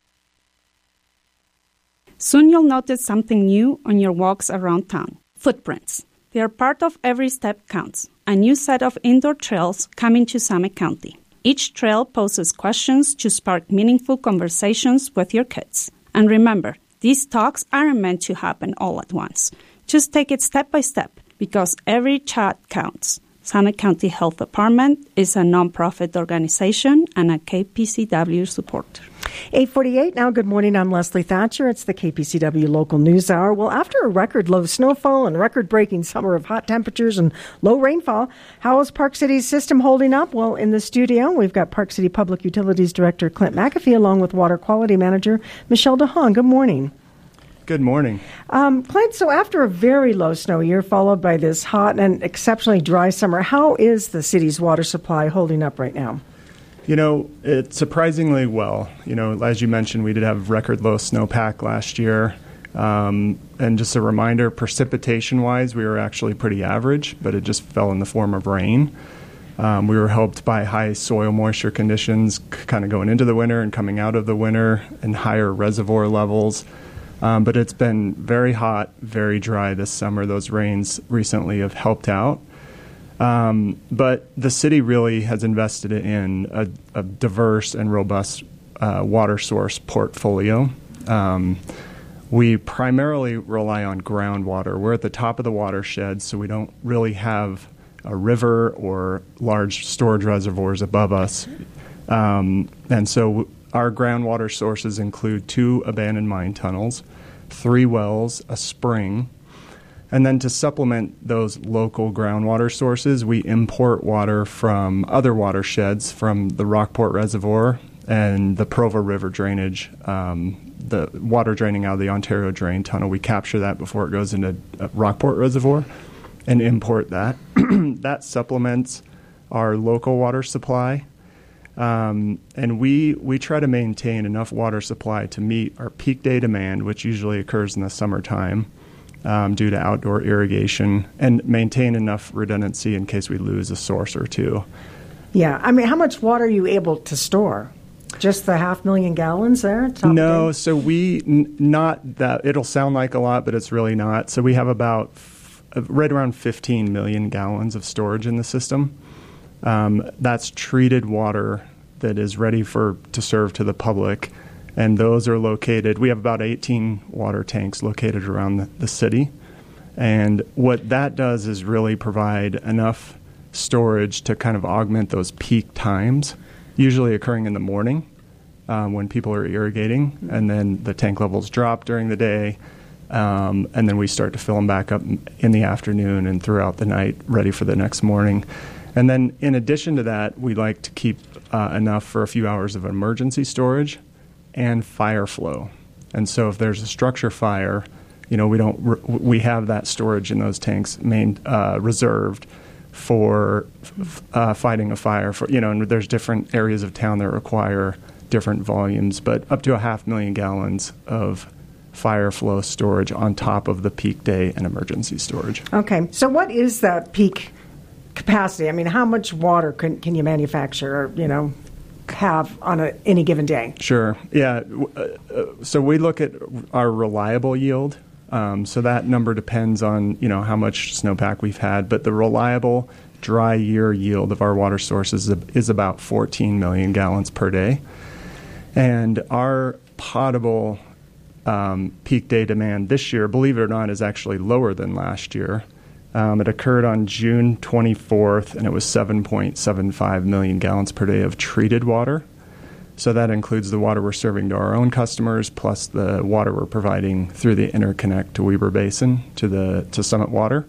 Soon you'll notice something new on your walks around town. Footprints. They are part of Every Step Counts, a new set of indoor trails coming to Summit County. Each trail poses questions to spark meaningful conversations with your kids. And remember, these talks aren't meant to happen all at once. Just take it step by step, because every chat counts. Summit County Health Department is a nonprofit organization and a KPCW supporter. 8:48 now. Good morning. I'm Leslie Thatcher. It's the KPCW Local News Hour. Well, after a record low snowfall and record-breaking summer of hot temperatures and low rainfall, how is Park City's system holding up? Well, in the studio, we've got Park City Public Utilities Director Clint McAfee along with Water Quality Manager Michelle DeHaan. Good morning. Good morning. Clint, so after a very low snow year followed by this hot and exceptionally dry summer, how is the city's water supply holding up right now? It's surprisingly well. As you mentioned, we did have record low snowpack last year. And just a reminder, precipitation-wise, we were actually pretty average, but it just fell in the form of rain. We were helped by high soil moisture conditions kind of going into the winter and coming out of the winter, and higher reservoir levels. But it's been very hot, very dry this summer. Those rains recently have helped out. But the city really has invested in a diverse and robust water source portfolio. We primarily rely on groundwater. We're at the top of the watershed, so we don't really have a river or large storage reservoirs above us. And so our groundwater sources include 2 abandoned mine tunnels, 3 wells, a spring. And then to supplement those local groundwater sources, we import water from other watersheds, from the Rockport Reservoir and the Provo River drainage, the water draining out of the Ontario Drain Tunnel. We capture that before it goes into Rockport Reservoir and import that. That supplements our local water supply. And we try to maintain enough water supply to meet our peak day demand, which usually occurs in the summertime, due to outdoor irrigation, and maintain enough redundancy in case we lose a source or two. Yeah. I mean, how much water are you able to store? Just the 500,000 gallons there? No, so not that. It'll sound like a lot, but it's really not. So we have about right around 15 million gallons of storage in the system. That's treated water that is ready to serve to the public, and those are located. We have about 18 water tanks located around the city, and what that does is really provide enough storage to kind of augment those peak times, usually occurring in the morning when people are irrigating, and then the tank levels drop during the day, and then we start to fill them back up in the afternoon and throughout the night, ready for the next morning. And then in addition to that, we like to keep enough for a few hours of emergency storage and fire flow. And so if there's a structure fire, we have that storage in those tanks reserved for fighting a fire. And there's different areas of town that require different volumes, but up to 500,000 gallons of fire flow storage on top of the peak day and emergency storage. Okay, so what is the peak capacity? I mean, how much water can you manufacture or, have on any given day? Sure, yeah. So we look at our reliable yield. So that number depends on, how much snowpack we've had, but the reliable dry year yield of our water sources is about 14 million gallons per day. And our potable peak day demand this year, believe it or not, is actually lower than last year. It occurred on June 24th, and it was 7.75 million gallons per day of treated water. So that includes the water we're serving to our own customers, plus the water we're providing through the interconnect to Weber Basin to Summit Water.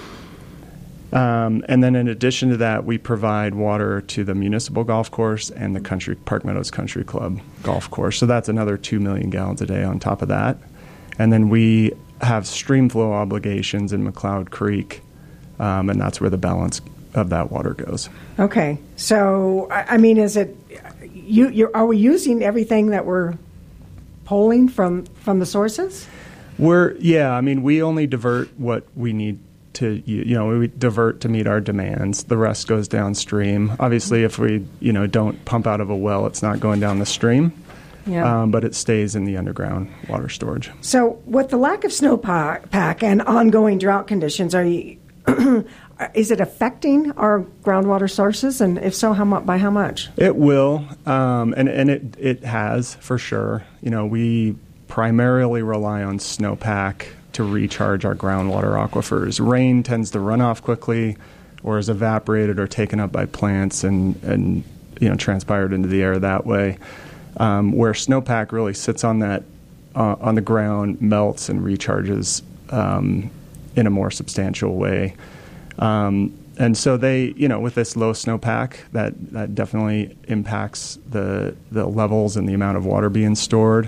And then in addition to that, we provide water to the municipal golf course and the Park Meadows Country Club golf course. So that's another 2 million gallons a day on top of that. And then we have stream flow obligations in McLeod Creek, and that's where the balance of that water goes. Okay. So, I mean, is it... are we using everything that we're pulling from the sources? We only divert what we need to, we divert to meet our demands. The rest goes downstream. Obviously, if we, don't pump out of a well, it's not going down the stream. Yeah. But it stays in the underground water storage. So with the lack of snowpack and ongoing drought conditions, is it affecting our groundwater sources? And if so, by how much? It will, and it has for sure. We primarily rely on snowpack to recharge our groundwater aquifers. Rain tends to run off quickly, or is evaporated or taken up by plants and transpired into the air that way. Where snowpack really sits on the ground, melts and recharges in a more substantial way. And so they, with this low snowpack, that definitely impacts the levels and the amount of water being stored.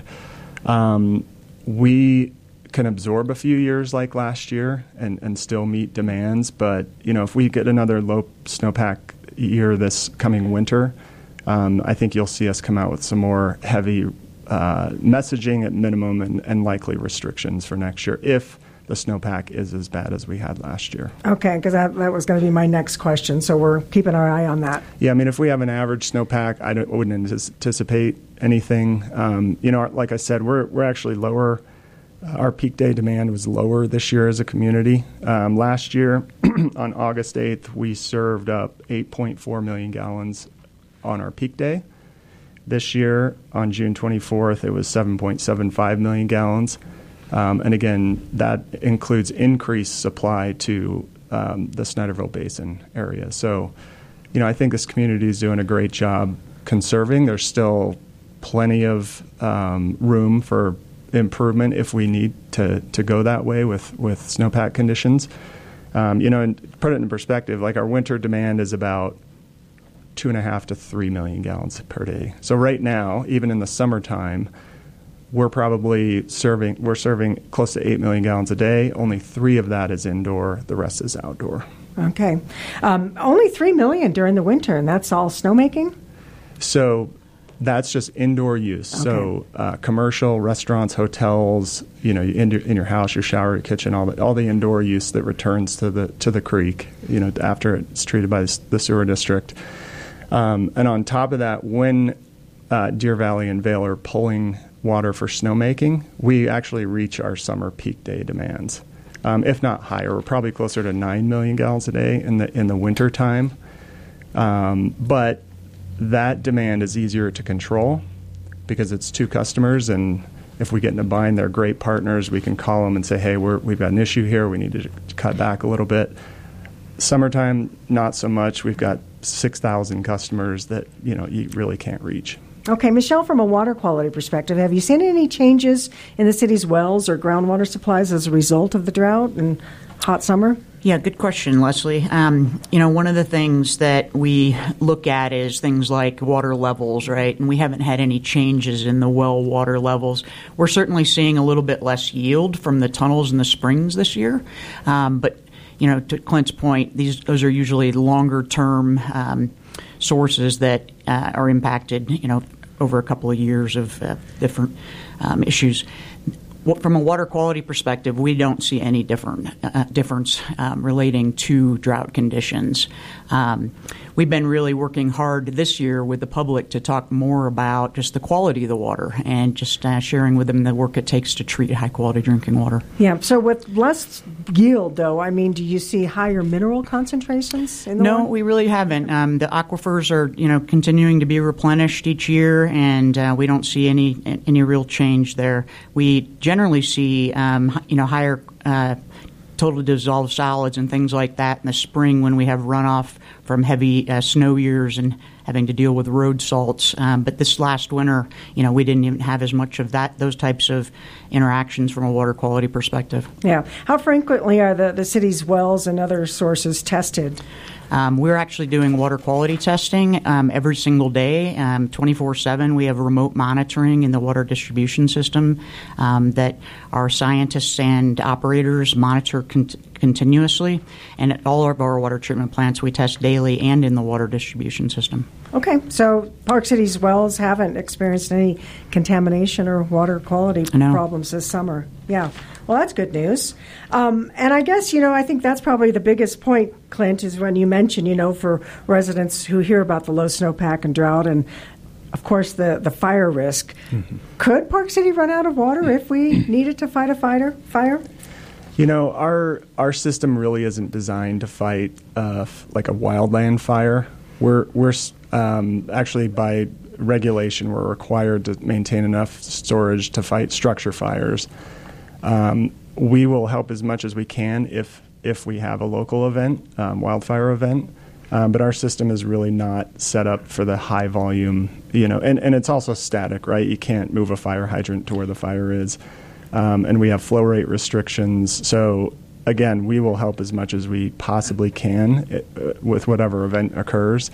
We can absorb a few years like last year and still meet demands. But, if we get another low snowpack year this coming winter, I think you'll see us come out with some more heavy messaging at minimum and likely restrictions for next year if the snowpack is as bad as we had last year. Okay, because that was going to be my next question, so we're keeping our eye on that. Yeah, if we have an average snowpack, I wouldn't anticipate anything. Like I said, we're actually lower. Our peak day demand was lower this year as a community. Last year, on August 8th, we served up 8.4 million gallons on our peak day. This year, on June 24th, it was 7.75 million gallons. And again, that includes increased supply to the Snyderville Basin area. So, I think this community is doing a great job conserving. There's still plenty of room for improvement if we need to go that way with snowpack conditions. And put it in perspective, like our winter demand is about 2.5 to 3 million gallons per day. So right now, even in the summertime, we're serving close to 8 million gallons a day. Only 3 of that is indoor. The rest is outdoor. Okay. Only 3 million during the winter, and that's all snowmaking? So That's just indoor use. Okay. So commercial, restaurants, hotels, in your house, your shower, your kitchen, all the indoor use that returns to the creek, after it's treated by the sewer district. And on top of that, when Deer Valley and Vail are pulling water for snowmaking, we actually reach our summer peak day demands. If not higher, we're probably closer to 9 million gallons a day in the winter time. But that demand is easier to control because it's two customers, and if we get in a bind, they're great partners. We can call them and say, hey, we've got an issue here. We need to cut back a little bit. Summertime, not so much. We've got 6,000 customers that you really can't reach. Okay, Michelle, from a water quality perspective, have you seen any changes in the city's wells or groundwater supplies as a result of the drought and hot summer? Yeah, good question, Leslie. One of the things that we look at is things like water levels, right? And we haven't had any changes in the well water levels. We're certainly seeing a little bit less yield from the tunnels and the springs this year. But, to Clint's point, those are usually longer-term sources that are impacted, over a couple of years of different issues. From a water quality perspective, we don't see any difference relating to drought conditions. We've been really working hard this year with the public to talk more about just the quality of the water and just sharing with them the work it takes to treat high-quality drinking water. Yeah, so with less yield, though, do you see higher mineral concentrations in the water? No, we really haven't. The aquifers are, continuing to be replenished each year, and we don't see any real change there. We generally see, higher total dissolved solids and things like that in the spring when we have runoff from heavy snow years and having to deal with road salts. But this last winter, we didn't even have as much of those types of interactions from a water quality perspective. Yeah. How frequently are the city's wells and other sources tested? We're actually doing water quality testing every single day, 24/7. We have remote monitoring in the water distribution system that our scientists and operators monitor continuously. And at all of our water treatment plants, we test daily and in the water distribution system. Okay, so Park City's wells haven't experienced any contamination or water quality problems this summer. Yeah, well, that's good news. And I guess, I think that's probably the biggest point, Clint, is when you mention, for residents who hear about the low snowpack and drought and, of course, the fire risk. Mm-hmm. Could Park City run out of water if we needed to fight a fire? Our system really isn't designed to fight like a wildland fire. We're actually by regulation we're required to maintain enough storage to fight structure fires. We will help as much as we can if we have a local event, wildfire event. But our system is really not set up for the high volume, and it's also static, right? You can't move a fire hydrant to where the fire is. And we have flow rate restrictions. So, again, we will help as much as we possibly can with whatever event occurs.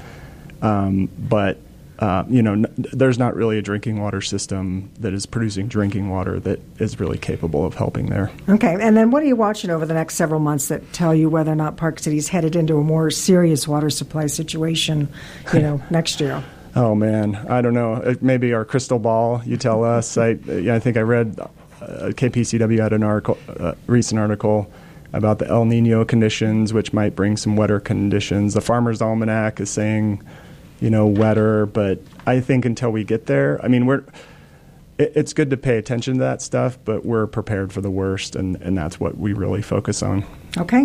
But there's not really a drinking water system that is producing drinking water that is really capable of helping there. Okay. And then what are you watching over the next several months that tell you whether or not Park City's headed into a more serious water supply situation, next year? Oh, man. I don't know. Maybe our crystal ball, you tell us. I think I read KPCW had an recent article about the El Nino conditions, which might bring some wetter conditions. The Farmer's Almanac is saying, wetter, but I think until we get there, it's good to pay attention to that stuff, but we're prepared for the worst, and that's what we really focus on. Okay.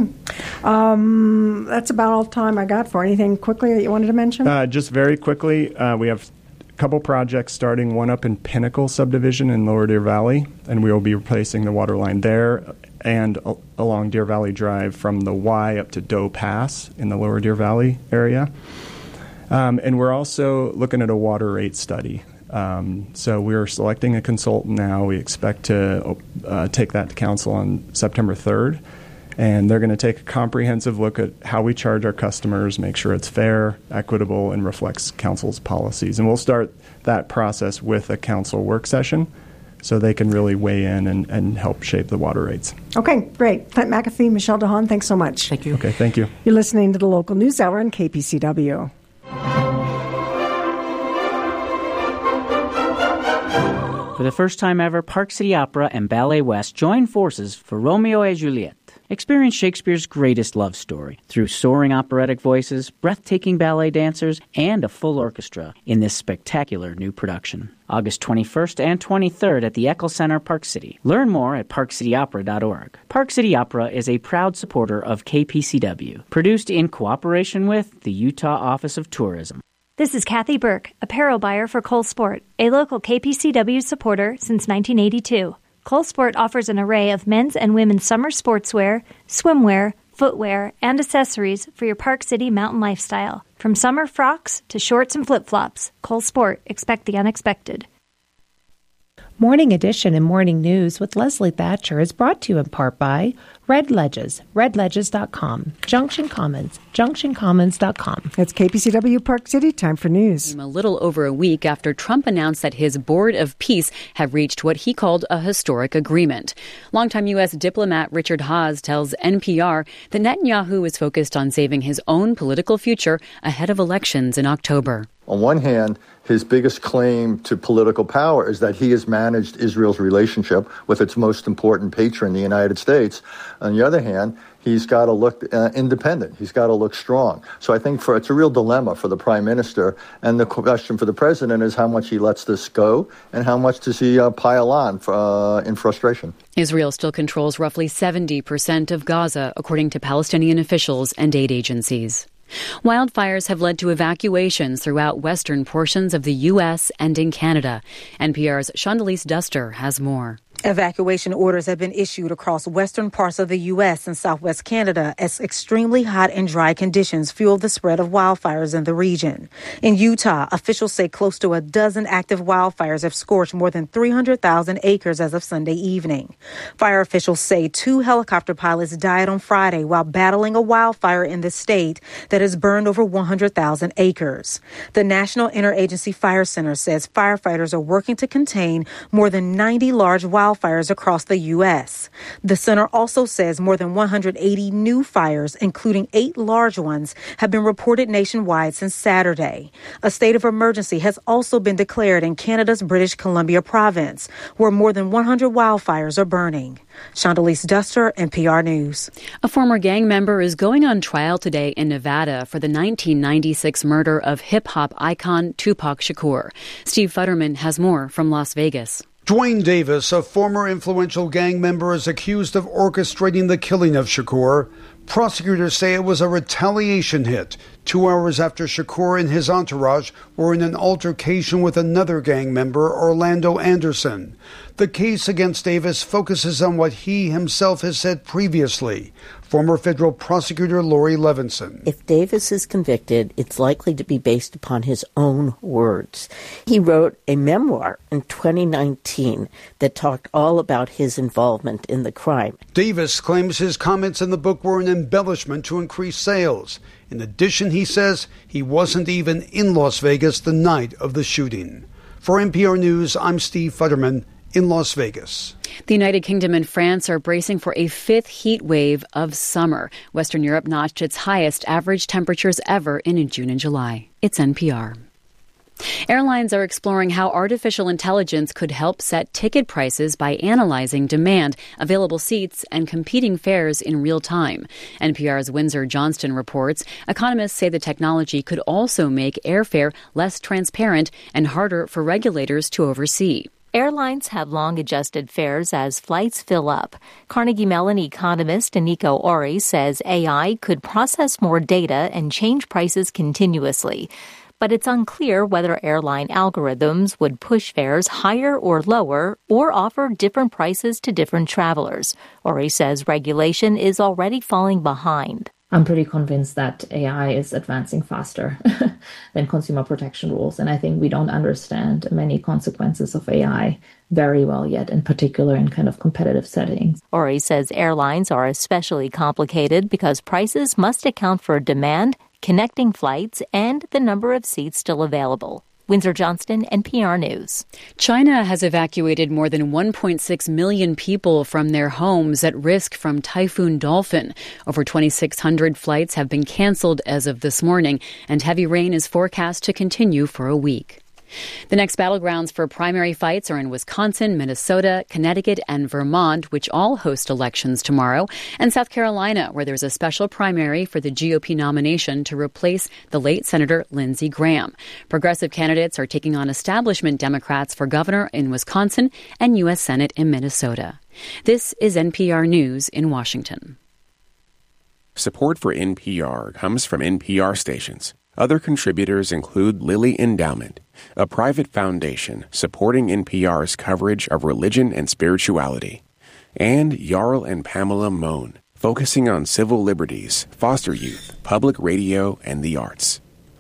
That's about all the time I got for anything quickly that you wanted to mention? Just very quickly, we have couple projects starting, one up in Pinnacle subdivision in Lower Deer Valley, and we will be replacing the water line there and along Deer Valley Drive from the Y up to Doe Pass in the Lower Deer Valley area. And we're also looking at a water rate study. So we're selecting a consultant now. We expect to take that to council on September 3rd. And they're going to take a comprehensive look at how we charge our customers, make sure it's fair, equitable, and reflects council's policies. And we'll start that process with a council work session so they can really weigh in and help shape the water rates. Okay, great. Clint McAfee, Michelle DeHaan, thanks so much. Thank you. Okay, thank you. You're listening to the Local News Hour on KPCW. For the first time ever, Park City Opera and Ballet West join forces for Romeo et Juliet. Experience Shakespeare's greatest love story through soaring operatic voices, breathtaking ballet dancers, and a full orchestra in this spectacular new production. August 21st and 23rd at the Eccles Center, Park City. Learn more at parkcityopera.org. Park City Opera is a proud supporter of KPCW, produced in cooperation with the Utah Office of Tourism. This is Kathy Burke, apparel buyer for Cole Sport, a local KPCW supporter since 1982. Cole Sport offers an array of men's and women's summer sportswear, swimwear, footwear, and accessories for your Park City mountain lifestyle. From summer frocks to shorts and flip-flops, Cole Sport, expect the unexpected. Morning Edition and Morning News with Leslie Thatcher is brought to you in part by Red Ledges, redledges.com, Junction Commons, junctioncommons.com. It's KPCW Park City, time for news. A little over a week after Trump announced that his Board of Peace had reached what he called a historic agreement. Longtime U.S. diplomat Richard Haass tells NPR that Netanyahu is focused on saving his own political future ahead of elections in October. On one hand, his biggest claim to political power is that he has managed Israel's relationship with its most important patron, the United States. On the other hand, he's got to look independent. He's got to look strong. So I think it's a real dilemma for the prime minister. And the question for the president is how much he lets this go and how much does he pile on in frustration. Israel still controls roughly 70% of Gaza, according to Palestinian officials and aid agencies. Wildfires have led to evacuations throughout western portions of the U.S. and in Canada. NPR's Shondelise Duster has more. Evacuation orders have been issued across western parts of the U.S. and southwest Canada as extremely hot and dry conditions fuel the spread of wildfires in the region. In Utah, officials say close to a dozen active wildfires have scorched more than 300,000 acres as of Sunday evening. Fire officials say 2 helicopter pilots died on Friday while battling a wildfire in the state that has burned over 100,000 acres. The National Interagency Fire Center says firefighters are working to contain more than 90 large wildfires across the U.S. The center also says more than 180 new fires, including 8 large ones, have been reported nationwide since Saturday. A state of emergency has also been declared in Canada's British Columbia province, where more than 100 wildfires are burning. Shondelise Duster, NPR News. A former gang member is going on trial today in Nevada for the 1996 murder of hip-hop icon Tupac Shakur. Steve Futterman has more from Las Vegas. Dwayne Davis, a former influential gang member, is accused of orchestrating the killing of Shakur. Prosecutors say it was a retaliation hit 2 hours after Shakur and his entourage were in an altercation with another gang member, Orlando Anderson. The case against Davis focuses on what he himself has said previously. Former federal prosecutor Lori Levinson. If Davis is convicted, it's likely to be based upon his own words. He wrote a memoir in 2019 that talked all about his involvement in the crime. Davis claims his comments in the book were an embellishment to increase sales. In addition, he says he wasn't even in Las Vegas the night of the shooting. For NPR News, I'm Steve Futterman in Las Vegas. The United Kingdom and France are bracing for a 5th heat wave of summer. Western Europe notched its highest average temperatures ever in June and July. It's NPR. Airlines are exploring how artificial intelligence could help set ticket prices by analyzing demand, available seats, and competing fares in real time. NPR's Windsor Johnston reports economists say the technology could also make airfare less transparent and harder for regulators to oversee. Airlines have long adjusted fares as flights fill up. Carnegie Mellon economist Nico Ori says AI could process more data and change prices continuously. But it's unclear whether airline algorithms would push fares higher or lower or offer different prices to different travelers. Ori says regulation is already falling behind. I'm pretty convinced that AI is advancing faster than consumer protection rules. And I think we don't understand many consequences of AI very well yet, in particular in kind of competitive settings. Ori says airlines are especially complicated because prices must account for demand, connecting flights, and the number of seats still available. Windsor Johnston, NPR News. China has evacuated more than 1.6 million people from their homes at risk from Typhoon Dolphin. Over 2,600 flights have been canceled as of this morning, and heavy rain is forecast to continue for a week. The next battlegrounds for primary fights are in Wisconsin, Minnesota, Connecticut, and Vermont, which all host elections tomorrow, and South Carolina, where there's a special primary for the GOP nomination to replace the late Senator Lindsey Graham. Progressive candidates are taking on establishment Democrats for governor in Wisconsin and U.S. Senate in Minnesota. This is NPR News in Washington. Support for NPR comes from NPR stations. Other contributors include Lilly Endowment, a private foundation supporting NPR's coverage of religion and spirituality, and Jarl and Pamela Mohn, focusing on civil liberties, foster youth, public radio, and the arts.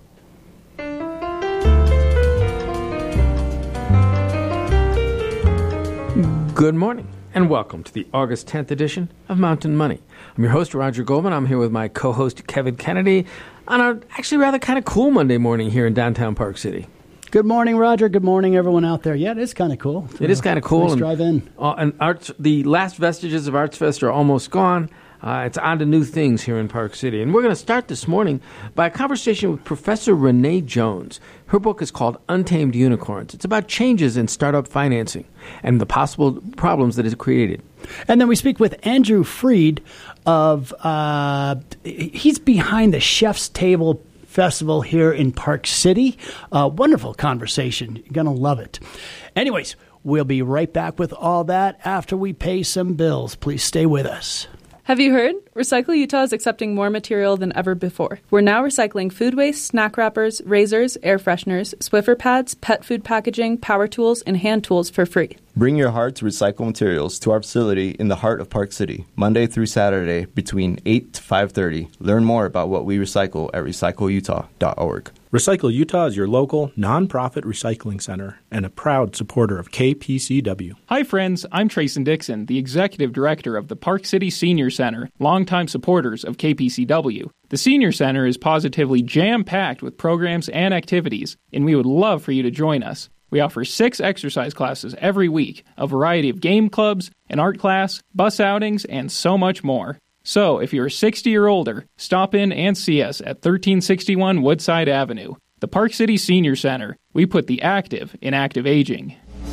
Good morning, and welcome to the August 10th edition of Mountain Money. I'm your host, Roger Goldman. I'm here with my co-host, Kevin Kennedy, on a actually rather kind of cool Monday morning here in downtown Park City. Good morning, Roger. Good morning, everyone out there. Yeah, it is kind of cool. It is kind of cool. Nice drive in. And the last vestiges of ArtsFest are almost gone. It's on to new things here in Park City. And we're going to start this morning by a conversation with Professor Renee Jones. Her book is called Untamed Unicorns. It's about changes in startup financing and the possible problems that it created. And then we speak with Andrew Freed of, he's behind the Chef's Table Festival here in Park City. Wonderful conversation. You're going to love it. Anyways, we'll be right back with all that after we pay some bills. Please stay with us. Have you heard? Recycle Utah is accepting more material than ever before. We're now recycling food waste, snack wrappers, razors, air fresheners, Swiffer pads, pet food packaging, power tools, and hand tools for free. Bring your heart to recycle materials to our facility in the heart of Park City, Monday through Saturday between 8 to 5:30. Learn more about what we recycle at recycleutah.org. Recycle Utah is your local, nonprofit recycling center and a proud supporter of KPCW. Hi, friends. I'm Trayson Dixon, the Executive Director of the Park City Senior Center, longtime supporters of KPCW. The Senior Center is positively jam-packed with programs and activities, and we would love for you to join us. We offer 6 exercise classes every week, a variety of game clubs, an art class, bus outings, and so much more. So, if you're 60 or older, stop in and see us at 1361 Woodside Avenue. The Park City Senior Center. We put the active in active aging.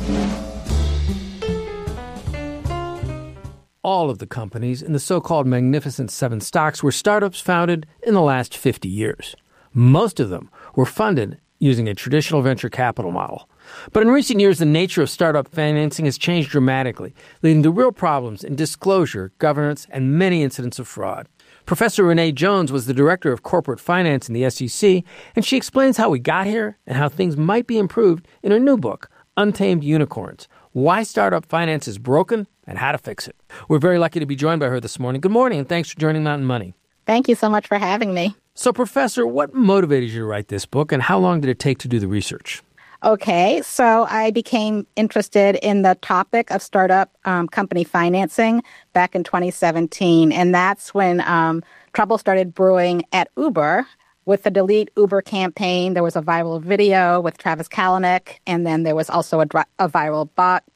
All of the companies in the so-called Magnificent Seven stocks were startups founded in the last 50 years. Most of them were funded using a traditional venture capital model. But in recent years, the nature of startup financing has changed dramatically, leading to real problems in disclosure, governance, and many incidents of fraud. Professor Renee Jones was the director of corporate finance in the SEC, and she explains how we got here and how things might be improved in her new book, Untamed Unicorns: Why Startup Finance is Broken and How to Fix It. We're very lucky to be joined by her this morning. Good morning, and thanks for joining Mountain Money. Thank you so much for having me. So, Professor, what motivated you to write this book, and how long did it take to do the research? Okay, so I became interested in the topic of startup company financing back in 2017, and that's when trouble started brewing at Uber. With the Delete Uber campaign, there was a viral video with Travis Kalanick, and then there was also a viral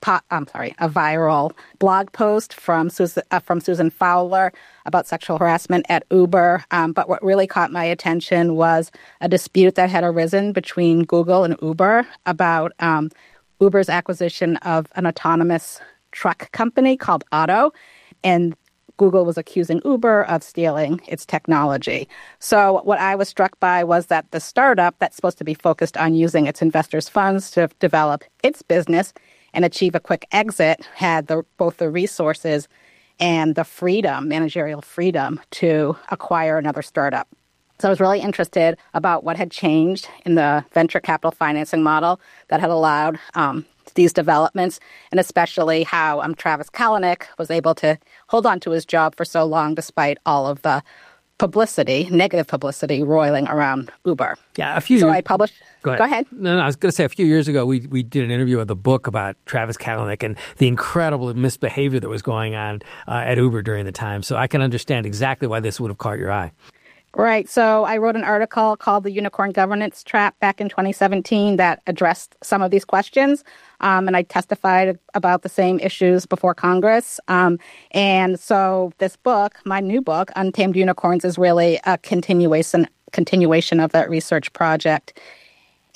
blog post from Susan Fowler about sexual harassment at Uber. But what really caught my attention was a dispute that had arisen between Google and Uber about Uber's acquisition of an autonomous truck company called Otto, and Google was accusing Uber of stealing its technology. So what I was struck by was that the startup that's supposed to be focused on using its investors' funds to develop its business and achieve a quick exit had both the resources and the managerial freedom to acquire another startup. So I was really interested about what had changed in the venture capital financing model that had allowed these developments, and especially how Travis Kalanick was able to hold on to his job for so long despite all of the negative publicity roiling around Uber. Yeah, I published... Go ahead. No, I was going to say a few years ago we did an interview with a book about Travis Kalanick and the incredible misbehavior that was going on at Uber during the time. So I can understand exactly why this would have caught your eye. Right. So I wrote an article called The Unicorn Governance Trap back in 2017 that addressed some of these questions. And I testified about the same issues before Congress. And so this book, my new book, Untamed Unicorns, is really a continuation of that research project.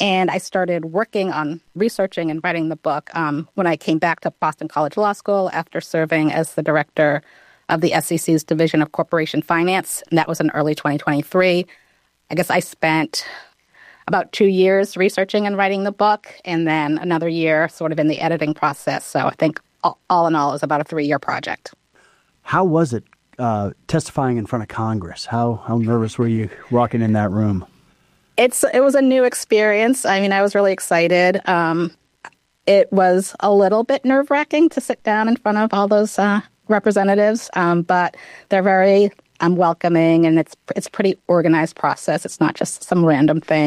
And I started working on researching and writing the book when I came back to Boston College Law School after serving as the director of the SEC's Division of Corporation Finance. And that was in early 2023. I guess I spent about 2 years researching and writing the book, and then another year sort of in the editing process. So I think all in all, it was about a 3-year project. How was it testifying in front of Congress? How nervous were you walking in that room? It was a new experience. I mean, I was really excited. It was a little bit nerve-wracking to sit down in front of all those representatives, but they're very welcoming, and it's a pretty organized process. It's not just some random thing.